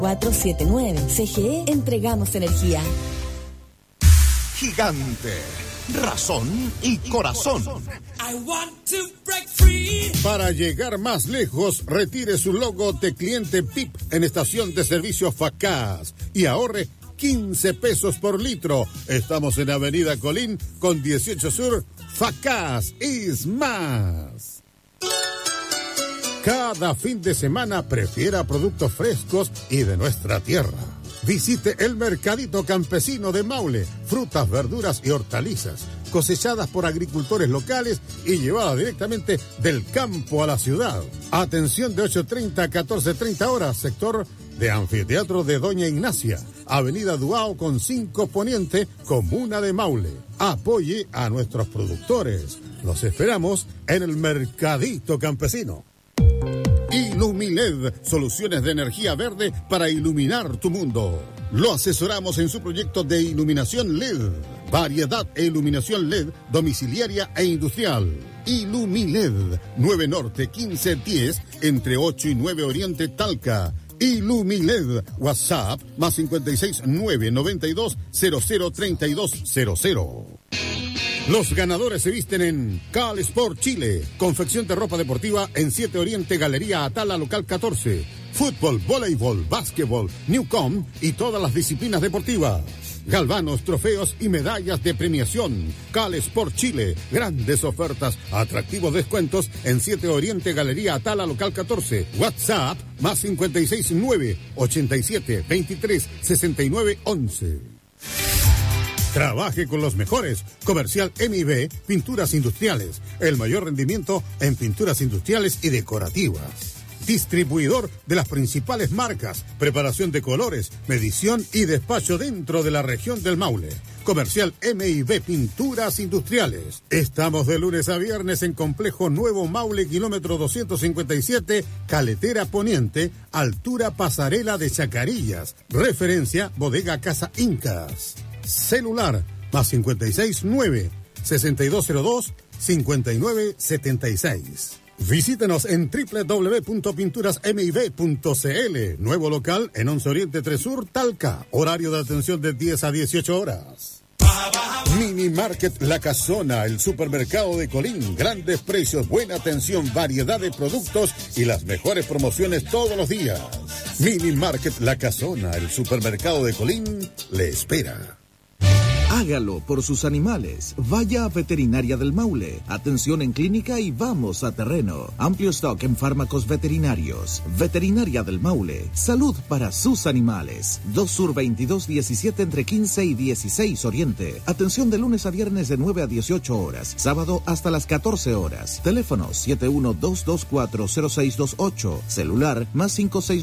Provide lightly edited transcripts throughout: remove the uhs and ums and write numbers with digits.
479. CGE, entregamos energía. Gigante, razón y corazón. Para llegar más lejos, retire su logo de cliente PIP en estación de servicio Facaz y ahorre 15 pesos por litro. Estamos en Avenida Colín con 18 Sur. Facaz is más. Cada fin de semana prefiera productos frescos y de nuestra tierra. Visite el Mercadito Campesino de Maule. Frutas, verduras y hortalizas cosechadas por agricultores locales y llevadas directamente del campo a la ciudad. Atención de 8:30 a 14:30 horas, sector de Anfiteatro de Doña Ignacia, Avenida Duao con 5 Poniente, Comuna de Maule. Apoye a nuestros productores. Los esperamos en el Mercadito Campesino. Ilumiled, soluciones de energía verde para iluminar tu mundo. Lo asesoramos en su proyecto de iluminación LED, variedad e iluminación LED domiciliaria e industrial. Ilumiled, 9 Norte 1510, entre 8 y 9 Oriente Talca. Ilumiled, WhatsApp, más 56 992 003200. Los ganadores se visten en Cal Sport Chile, confección de ropa deportiva en 7 Oriente, Galería Atala, local 14. Fútbol, voleibol, básquetbol, Newcom y todas las disciplinas deportivas. Galvanos, trofeos y medallas de premiación. Cal Sport Chile, grandes ofertas, atractivos descuentos en 7 Oriente, Galería Atala, local 14. WhatsApp, más 56 987 23 69 11. Trabaje con los mejores. Comercial MIB, Pinturas Industriales. El mayor rendimiento en pinturas industriales y decorativas. Distribuidor de las principales marcas. Preparación de colores, medición y despacho dentro de la región del Maule. Comercial MIB, Pinturas Industriales. Estamos de lunes a viernes en Complejo Nuevo Maule, kilómetro 257, Caletera Poniente, altura Pasarela de Chacarillas. Referencia, Bodega Casa Incas. Celular, más 56 9 6202 5976. Visítenos en www.pinturasmib.cl. Nuevo local en 11 Oriente 3 Sur, Talca. Horario de atención de 10 a 18 horas. Mini Market La Casona, el supermercado de Colín. Grandes precios, buena atención, variedad de productos y las mejores promociones todos los días. Mini Market La Casona, el supermercado de Colín, le espera. Hágalo por sus animales. Vaya a Veterinaria del Maule. Atención en clínica y vamos a terreno. Amplio stock en fármacos veterinarios. Veterinaria del Maule. Salud para sus animales. 2 Sur 2217 entre 15 y 16 Oriente. Atención de lunes a viernes de 9 a 18 horas. Sábado hasta las 14 horas. Teléfono 712240628. Celular más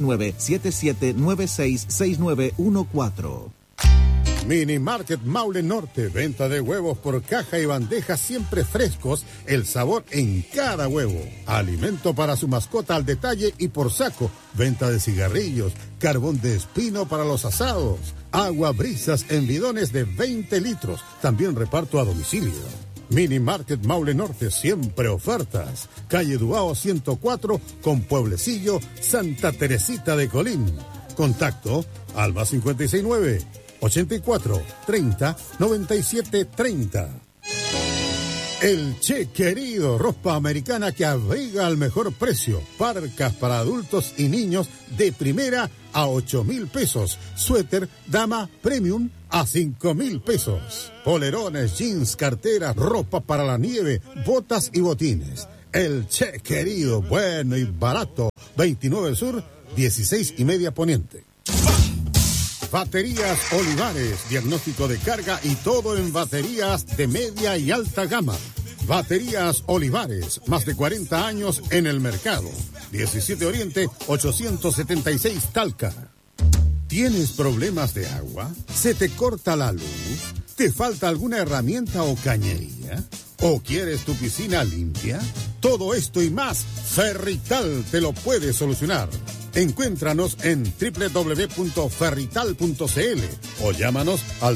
569-7796-6914. Mini Market Maule Norte, venta de huevos por caja y bandejas siempre frescos, el sabor en cada huevo. Alimento para su mascota al detalle y por saco, venta de cigarrillos, carbón de espino para los asados, agua brisas en bidones de 20 litros, también reparto a domicilio. Mini Market Maule Norte, siempre ofertas. Calle Duao 104 con Pueblecillo, Santa Teresita de Colín. Contacto al más 569 84 30 97 30. El Che Querido, ropa americana que abriga al mejor precio. Parcas para adultos y niños de primera a 8,000 pesos. Suéter dama premium a 5,000 pesos. Polerones, jeans, carteras, ropa para la nieve, botas y botines. El Che Querido, bueno y barato. 29 Sur, 16 y media Poniente. Baterías Olivares, diagnóstico de carga y todo en baterías de media y alta gama. Baterías Olivares, más de 40 años en el mercado. 17 Oriente, 876 Talca. ¿Tienes problemas de agua? ¿Se te corta la luz? ¿Te falta alguna herramienta o cañería? ¿O quieres tu piscina limpia? Todo esto y más, Ferrital te lo puede solucionar. Encuéntranos en www.ferrital.cl o llámanos al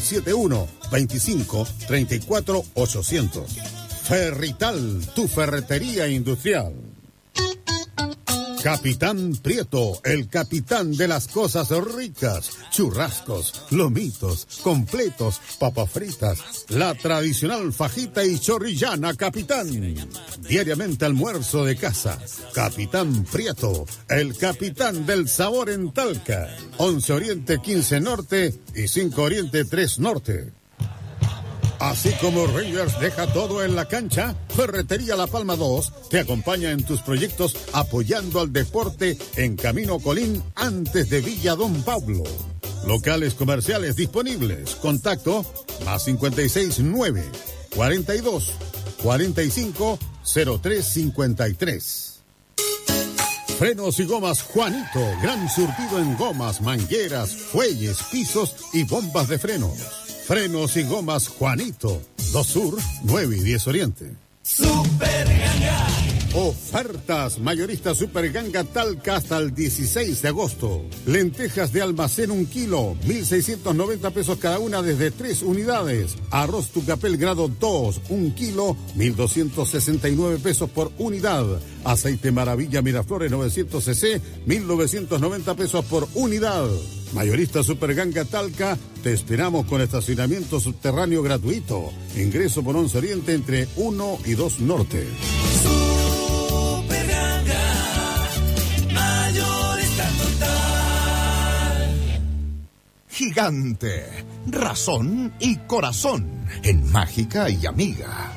71-25-34-800. Ferrital, tu ferretería industrial. Capitán Prieto, el capitán de las cosas ricas. Churrascos, lomitos, completos, papas fritas, la tradicional fajita y chorrillana, capitán. Diariamente almuerzo de casa. Capitán Prieto, el capitán del sabor en Talca. 11 Oriente, 15 Norte y 5 Oriente, 3 Norte. Así como Rangers deja todo en la cancha, Ferretería La Palma 2 te acompaña en tus proyectos apoyando al deporte en Camino Colín antes de Villa Don Pablo. Locales comerciales disponibles. Contacto más 569 42 45 03 53. Frenos y gomas Juanito, gran surtido en gomas, mangueras, fuelles, pisos y bombas de frenos. Frenos y gomas Juanito, 2 Sur, 9 y 10 Oriente. Super Ganga. Ofertas mayorista Super Ganga Talca hasta el 16 de agosto. Lentejas de almacén 1 kilo, 1,690 pesos cada una desde 3 unidades. Arroz Tucapel grado 2, 1 kilo, 1,269 pesos por unidad. Aceite Maravilla Miraflores 900 cc, 1,990 pesos por unidad. Mayorista Super Ganga Talca, te esperamos con estacionamiento subterráneo gratuito. Ingreso por 11 Oriente entre 1 y 2 Norte. Super Ganga, mayorista total. Gigante, razón y corazón en Mágica y Amiga.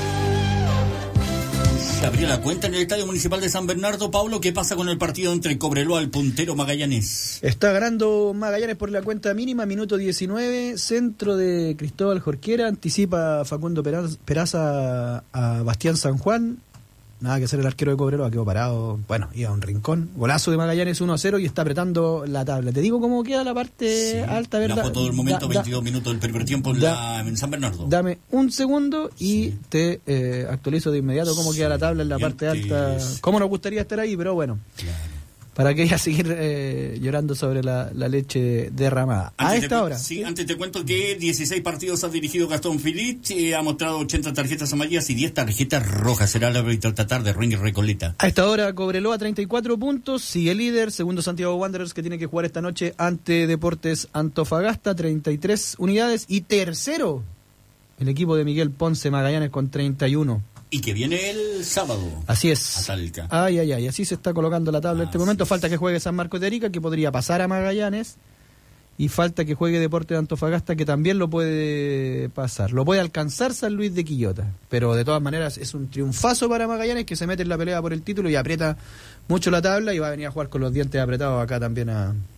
Se abrió la cuenta en el Estadio Municipal de San Bernardo. Pablo, ¿qué pasa con el partido entre Cobreloa al puntero Magallanes? Está ganando Magallanes por la cuenta mínima, minuto 19, centro de Cristóbal Jorquera, anticipa Facundo Peraza a Bastián San Juan. Nada que hacer el arquero de Cobreloa, quedó parado, bueno, iba a un rincón. Golazo de Magallanes 1-0 y está apretando la tabla. Te digo cómo queda la parte alta, ¿verdad? La todo el momento, 22 minutos del primer tiempo en San Bernardo. Dame un segundo y te actualizo de inmediato cómo queda la tabla en la parte alta. Cómo nos gustaría estar ahí, pero bueno. Claro. Para que ella seguir llorando sobre la leche derramada. A esta hora. Sí, antes te cuento que 16 partidos ha dirigido Gastón Philipp, ha mostrado 80 tarjetas amarillas y 10 tarjetas rojas. Será la árbitro tratar de Rangers Recoleta. A esta hora Cobreloa 34 puntos, sigue líder. Segundo Santiago Wanderers, que tiene que jugar esta noche ante Deportes Antofagasta, 33 unidades. Y tercero el equipo de Miguel Ponce Magallanes con 31. Y que viene el sábado. Así es. A Talca. Ay, así se está colocando la tabla en este momento. Falta que juegue San Marcos de Arica, que podría pasar a Magallanes. Y falta que juegue Deportes de Antofagasta, que también lo puede pasar. Lo puede alcanzar San Luis de Quillota. Pero de todas maneras es un triunfazo para Magallanes, que se mete en la pelea por el título y aprieta mucho la tabla. Y va a venir a jugar con los dientes apretados acá también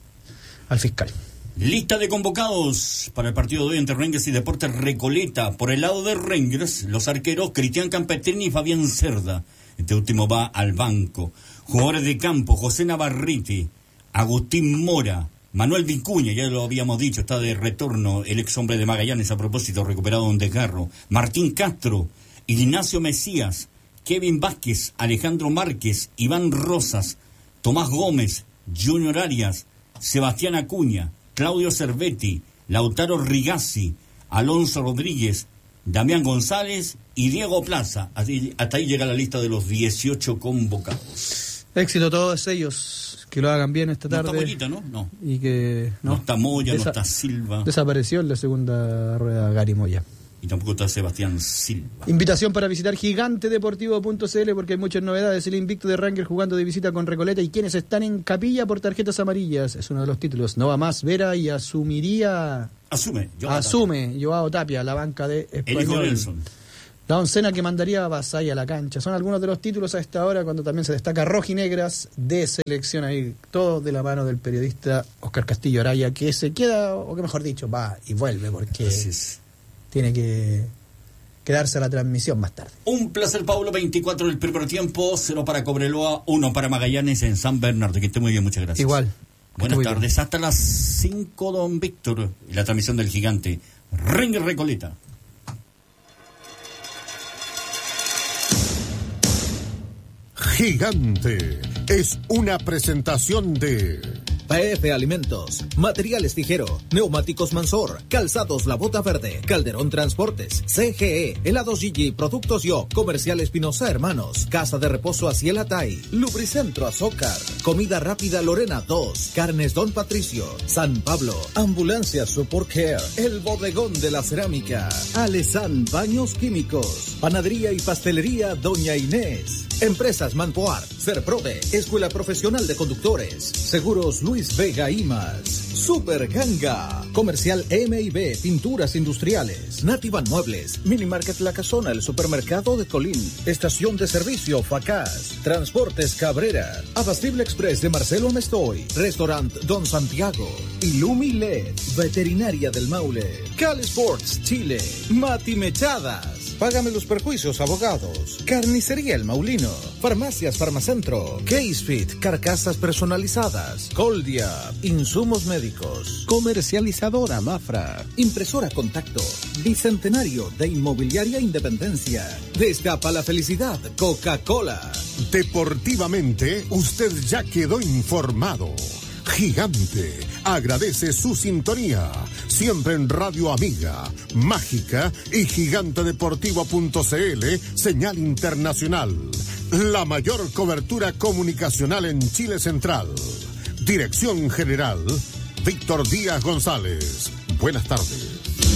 al fiscal. Lista de convocados para el partido de hoy entre Rangers y Deportes Recoleta. Por el lado de Rangers, los arqueros Cristian Campetrini y Fabián Cerda. Este último va al banco. Jugadores de campo, José Navarrete, Agustín Mora, Manuel Vicuña, ya lo habíamos dicho, está de retorno el ex hombre de Magallanes a propósito, recuperado en desgarro. Martín Castro, Ignacio Mesías, Kevin Vázquez, Alejandro Márquez, Iván Rosas, Tomás Gómez, Junior Arias, Sebastián Acuña, Claudio Cervetti, Lautaro Rigazzi, Alonso Rodríguez, Damián González y Diego Plaza. Hasta ahí llega la lista de los 18 convocados. Éxito a todos ellos, que lo hagan bien esta tarde. No está Mollita, ¿no? No. Y que, no está Moya, no está Silva. Desapareció en la segunda rueda Gary Moya. Y tampoco está Sebastián Silva. Invitación para visitar gigantedeportivo.cl, porque hay muchas novedades. El invicto de Rangers jugando de visita con Recoleta y quienes están en capilla por tarjetas amarillas. Es uno de los títulos. No va más Vera y asume Joao Tapia, la banca de Español. El hijo Nelson. La oncena que mandaría a Basay a la cancha. Son algunos de los títulos a esta hora, cuando también se destaca Rojinegras de selección ahí, todo de la mano del periodista Oscar Castillo Araya, que se queda, o que mejor dicho, va y vuelve, porque tiene que quedarse a la transmisión más tarde. Un placer, Pablo. 24 del primer tiempo, 0 para Cobreloa, 1 para Magallanes en San Bernardo. Que esté muy bien, muchas gracias. Igual. Buenas tardes, bien. Hasta las 5, don Víctor, la transmisión del gigante Rangers Recoleta. Gigante es una presentación de PF Alimentos, Materiales Tijero, Neumáticos Mansor, Calzados La Bota Verde, Calderón Transportes, CGE, Helados Gigi, Productos Yo, Comercial Espinosa Hermanos, Casa de Reposo Asiel Atay, Lubricentro Azócar, Comida Rápida Lorena 2, Carnes Don Patricio, San Pablo, Ambulancia Support Care, El Bodegón de la Cerámica, Alesan Baños Químicos, Panadería y Pastelería Doña Inés, Empresas Manpoar, Serprode, Escuela Profesional de Conductores, Seguros Luis Vega y más, Super Ganga, Comercial M&B, Pinturas Industriales, Nativan Muebles, Minimarket La Casona, el Supermercado de Colín, Estación de Servicio Facaz, Transportes Cabrera, Abastible Express de Marcelo Mestoy, Restaurant Don Santiago, Ilumi LED, Veterinaria del Maule, Cal Sports Chile, Mati Mechadas, Págame los Perjuicios Abogados, Carnicería El Maulino, Farmacias Farmacentro, Casefit, Carcasas Personalizadas, Coldia, Insumos Médicos, Comercializadora Mafra, Impresora Contacto, Bicentenario de Inmobiliaria Independencia, Destapa la Felicidad, Coca-Cola. Deportivamente, usted ya quedó informado. Gigante agradece su sintonía, siempre en Radio Amiga, Mágica y gigantedeportivo.cl, señal internacional. La mayor cobertura comunicacional en Chile Central. Dirección General, Víctor Díaz González. Buenas tardes.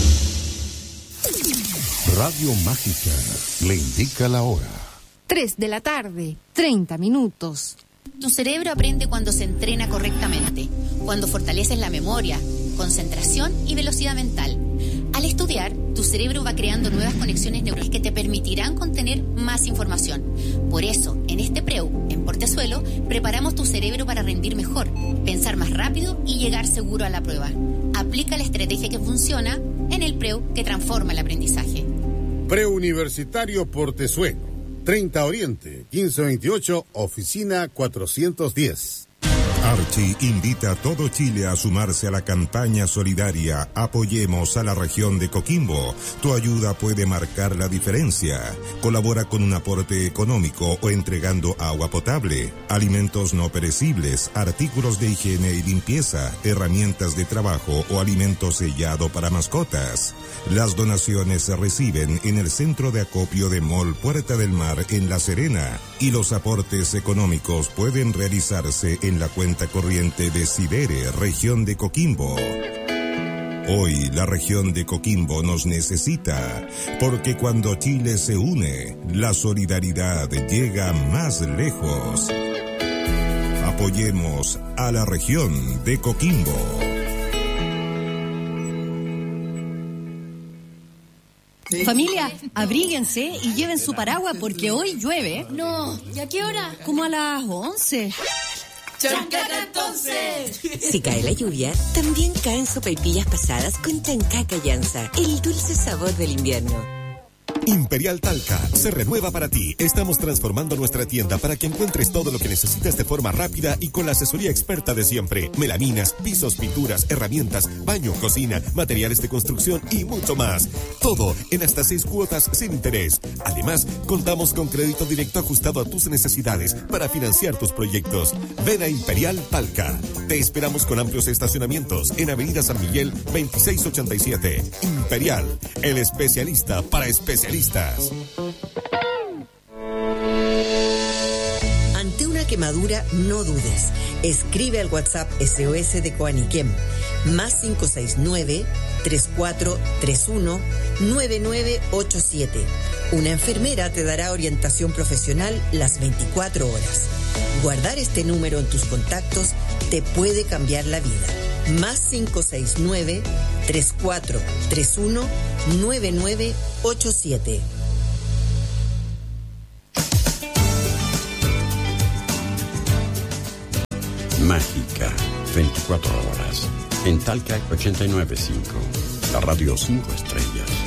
Radio Mágica le indica la hora. 3 de la tarde, 30 minutos. Tu cerebro aprende cuando se entrena correctamente, cuando fortaleces la memoria, concentración y velocidad mental. Al estudiar, tu cerebro va creando nuevas conexiones neuronales que te permitirán contener más información. Por eso, en este PREU, en Portezuelo, preparamos tu cerebro para rendir mejor, pensar más rápido y llegar seguro a la prueba. Aplica la estrategia que funciona en el PREU que transforma el aprendizaje. Preuniversitario Portezuelo. 30 Oriente, 1528, oficina 410. Archie invita a todo Chile a sumarse a la campaña solidaria Apoyemos a la región de Coquimbo. Tu ayuda puede marcar la diferencia. Colabora con un aporte económico o entregando agua potable, alimentos no perecibles, artículos de higiene y limpieza, herramientas de trabajo o alimento sellado para mascotas. Las donaciones se reciben en el centro de acopio de Mall Puerta del Mar en La Serena y los aportes económicos pueden realizarse en la cuenta corriente de Sidere, región de Coquimbo. Hoy la región de Coquimbo nos necesita, porque cuando Chile se une, la solidaridad llega más lejos. Apoyemos a la región de Coquimbo. Familia, abríguense y lleven su paraguas porque hoy llueve. No, ¿y a qué hora? Como a las 11. ¡Chancaca entonces! Si cae la lluvia, también caen sopaipillas pasadas con Chancaca Llanza, el dulce sabor del invierno. Imperial Talca se renueva para ti. Estamos transformando nuestra tienda para que encuentres todo lo que necesitas de forma rápida y con la asesoría experta de siempre. Melaminas, pisos, pinturas, herramientas, baño, cocina, materiales de construcción y mucho más. Todo en hasta 6 cuotas sin interés. Además, contamos con crédito directo ajustado a tus necesidades para financiar tus proyectos. Ven a Imperial Talca. Te esperamos con amplios estacionamientos en Avenida San Miguel 2687. Imperial, el especialista para especialistas. Ante una quemadura, no dudes. Escribe al WhatsApp SOS de Coaniquem, más 569-3431-9987. Una enfermera te dará orientación profesional las 24 horas. Guardar este número en tus contactos te puede cambiar la vida. Más 569-3431-9987. Mágica, 24 horas. En Talca 89.5, la radio 5 estrellas.